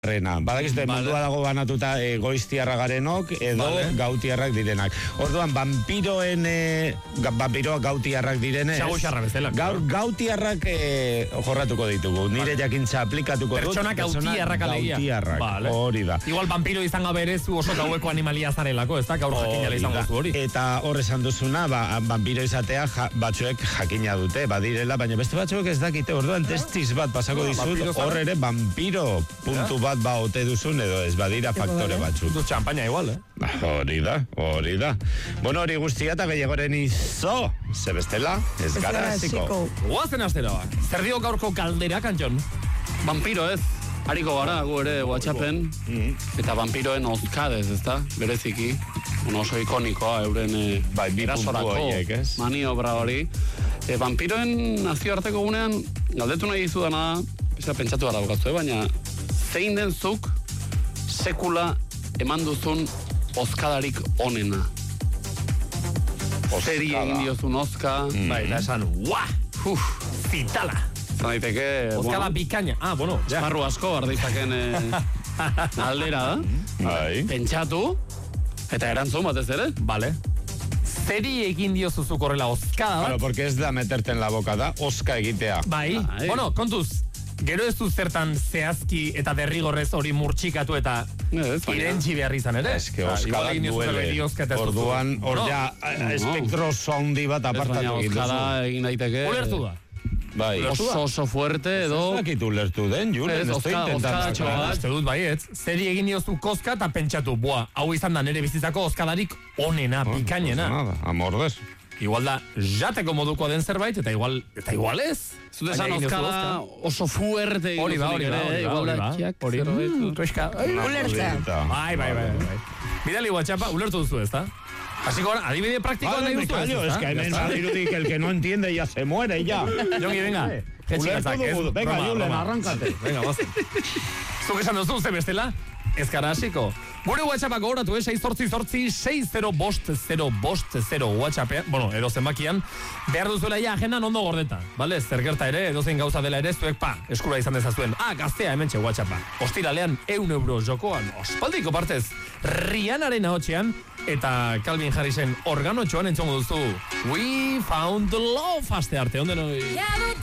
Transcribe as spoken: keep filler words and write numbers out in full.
Rena. Badakizte, vale. Mundua dago banatuta e, goiztiarra garenok edo vale. Gautiarrak direnak. Orduan, vampiroen e, vampiroak gautiarrak direne. Xaguxarra bezala. Gaur gautiarrak e, jorratuko ditugu. Nire jakintza aplikatuko dut. Pertsona gautiarrak alegia. Gautiarrak, vale. Hori da. Igual vampiro izan gaberezu oso gaueko animalia zarelako, ez da? Gaur jakinala izan duzu hori. Eta hor esan duzuna, ba, vampiro izatea ja, batzuek jakina dute, badirela, baina beste batzuek ez dakite. Orduan, testiz bat pasako no, dizut, hor ere vampiro puntu bat ba ote duzun edo ez badira faktore batzuk. Du champaña igual, eh? Hori da, hori da. Bueno, hori guztia eta gehiagoren izo. Ze bestela, ez gara hasiko. Guazen astera ba. Zer dio gaurko kaldera, Kantxon? Vampiro ez. Hariko gara, gu ere WhatsAppen. Eta vampiroen ozkadez, ez da? Bereziki. Bueno, oso ikonikoa, euren e, bai, erasorako maniobra hori. E, vampiroen nazioarteko gunean, galdetu nahi dizu dana da, bizka pentsatu gara bukatzu, baina zein den zuk sekula eman duzun ozkadarik onena. Zeri egin diozun ozka. Mm. Bai, da esan, ua, uf, zitala. Zan daiteke, ozkada bueno, bikaina. Ah, bueno, ja. Esparru asko, ardeizaken e, aldera da. Bai. Pentsatu, eta erantzun batez ere. Vale. Zeri egin diozuzuk horrela ozkada bat? Claro, porque ez da meterte en la boca da, ozka egitea. Bai, bai. Bueno, kontuz, gero ez du zertan zehazki eta derrigorrez hori murtxikatu eta irentxi behar izan, ere? Ez que oskadak duele. Orduan, hor ja, espektro sondi bat apartatu egin duzu. Oskada egin daiteke. Ulertu da. Bai. Oso, oso fuerte edo... Ez dakit ulertu den, Julen, estoy intentando. Uste dut baietz. Zeri egin diozu kozka eta pentsatu, boa, hau izan da nere bizitzako ozkadarik onena, pikainena. Nada, amordez. Igual da, jateko moduko den zerbait, eta igual, eta igual ez. Zute esan ozkada oso fuerte. Hori ba, hori ba, hori ba, hori ba. Hori ba, ulertza. Bai, bai, bai. Bidali WhatsAppa, ulertu duzu ez da? Así que ahora, adibide práctico vale, me callo, es que hemen badirudi que el que no entiende ya se muere ya. Jongi, venga. Ulertu, venga, Julen, arrancate. Venga, vas. Zuk esan duzu, ze bestela? Ez gara hasiko. Gure WhatsAppako horatu, eh? sei zortzi zortzi, sei zero bost, zero bost, zero WhatsAppean, bueno, edo zenbakian, behar duzuela ja agendan ondo gordeta, bale? Zer gerta ere, edo zein gauza dela ere, zuek pa, eskura izan dezazuen. Ah, gaztea hemen txe WhatsAppa. Ostiralean, eun euro jokoan, ospaldiko partez, Rihanaren ahotxean, eta Calvin Harrisen organotxoan entzongo duzu. We found the love, aste arte, onden hoi.